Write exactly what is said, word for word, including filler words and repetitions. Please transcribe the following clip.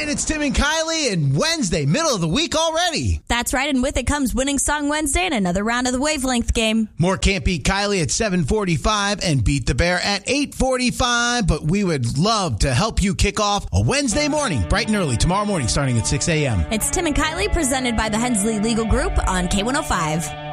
right, it's Tim and Kylie, and Wednesday, middle of the week already. That's right, and with it comes Winning Song Wednesday and another round of the Wavelength game. More Can't Beat Kylie at seven forty-five and Beat the Bear at eight forty-five, but we would love to help you kick off a Wednesday morning, bright and early, tomorrow morning starting at six a.m. It's Tim and Kylie presented by the Hensley Legal Group on K one oh five.